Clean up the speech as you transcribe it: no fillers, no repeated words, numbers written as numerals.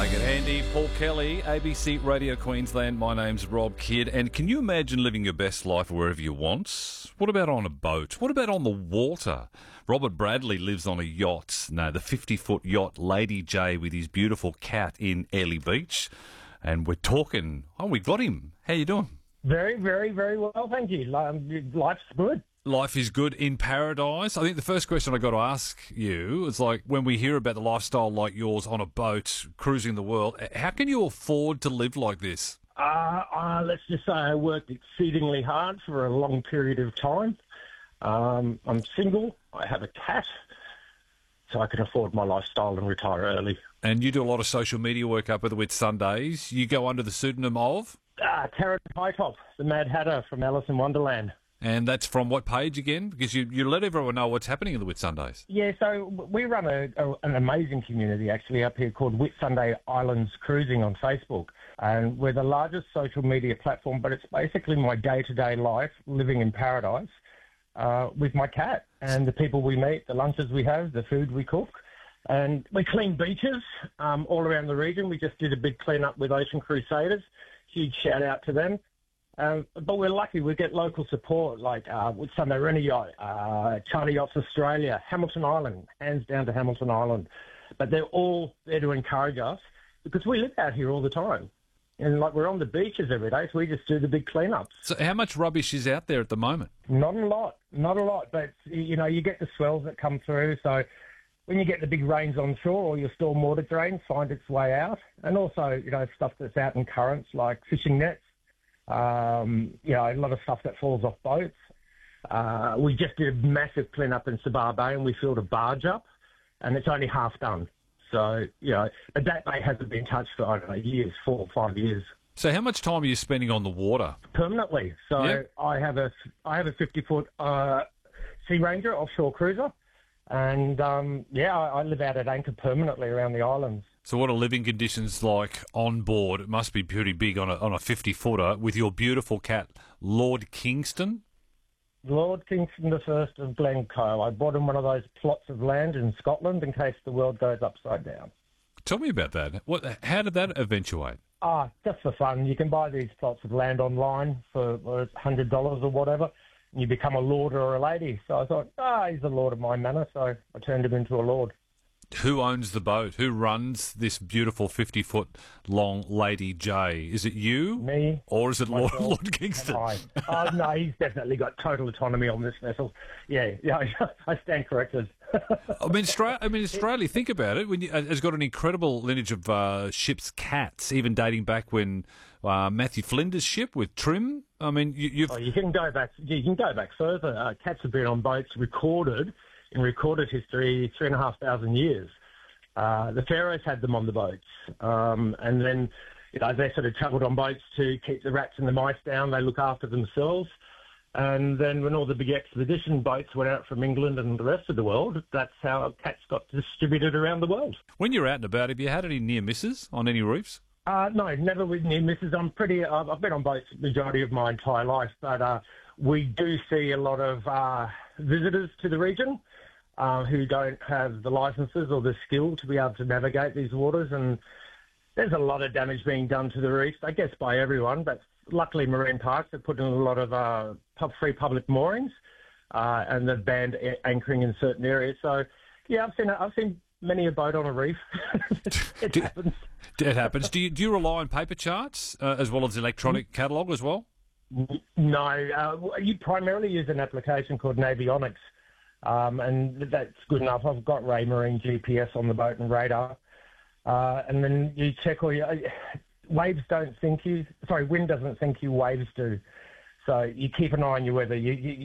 Make it handy. Paul Kelly, ABC Radio Queensland. My name's Rob Kidd. And can you imagine living your best life wherever you want? What about on a boat? What about on the water? Robert Bradley lives on a yacht. No, the 50-foot yacht Lady J with his beautiful cat in Airlie Beach. And we're talking... Oh, we got him. How you doing? Very, very, very well, thank you. Life's good. Life is good in paradise. I think the first question I got to ask you is like, when we hear about the lifestyle like yours on a boat, cruising the world, how can you afford to live like this? Let's just say I worked exceedingly hard for a long period of time. I'm single. I have a cat, so I can afford my lifestyle and retire early. And you do a lot of social media work up at the Whitsundays. You go under the pseudonym of? Taryn Hightop, the Mad Hatter from Alice in Wonderland. And that's from what page again? Because you let everyone know what's happening in the Whitsundays. Yeah, so we run an amazing community actually up here called Whitsunday Islands Cruising on Facebook. And we're the largest social media platform, but it's basically my day-to-day life living in paradise with my cat and the people we meet, the lunches we have, the food we cook. And we clean beaches all around the region. We just did a big clean-up with Ocean Crusaders. Huge shout-out to them. But we're lucky we get local support like Whitsunday Rent a Yacht, Charter Yachts Australia, Hamilton Island, hands down to Hamilton Island. But they're all there to encourage us because we live out here all the time. And like we're on the beaches every day, so we just do the big cleanups. So how much rubbish is out there at the moment? Not a lot. But, you know, you get the swells that come through. So when you get the big rains on shore, all your stormwater drains find its way out. And also, you know, stuff that's out in currents like fishing nets. A lot of stuff that falls off boats. We just did a massive clean-up in Sabar Bay and we filled a barge up and it's only half done. So, but that bay hasn't been touched for, I don't know, years, 4 or 5 years. So how much time are you spending on the water? Permanently. So yep. I have a 50-foot Sea Ranger offshore cruiser and, I live out at anchor permanently around the islands. So what are living conditions like on board? It must be pretty big on a 50-footer with your beautiful cat, Lord Kingston? Lord Kingston the First of Glencoe. I bought him one of those plots of land in Scotland in case the world goes upside down. Tell me about that. How did that eventuate? Just for fun. You can buy these plots of land online for $100 or whatever, and you become a lord or a lady. So I thought, he's the lord of my manor, so I turned him into a lord. Who owns the boat? Who runs this beautiful 50-foot long Lady J? Is it you? Me. Or is it Lord Kingston? No, he's definitely got total autonomy on this vessel. Yeah, I stand corrected. Australia, think about it. It's got an incredible lineage of ships' cats, even dating back when Matthew Flinders' ship with Trim. I mean, you can go back. You can go back further. Cats have been on boats in recorded history, 3,500 years. The Pharaohs had them on the boats. And then, they sort of travelled on boats to keep the rats and the mice down. They look after themselves. And then when all the big expedition boats went out from England and the rest of the world, that's how cats got distributed around the world. When you're out and about, have you had any near misses on any reefs? No, never with near misses. I've been on boats the majority of my entire life, but we do see a lot of visitors to the region who don't have the licences or the skill to be able to navigate these waters. And there's a lot of damage being done to the reefs, I guess, by everyone. But luckily, marine parks have put in a lot of free public moorings and they've banned anchoring in certain areas. So, yeah, I've seen many a boat on a reef. It happens. It happens. Do you rely on paper charts as well as electronic catalogue as well? No. You primarily use an application called Navionics. And that's good enough. I've got Raymarine GPS on the boat and radar. And then you check all your... Wind doesn't think you, waves do. So you keep an eye on your weather.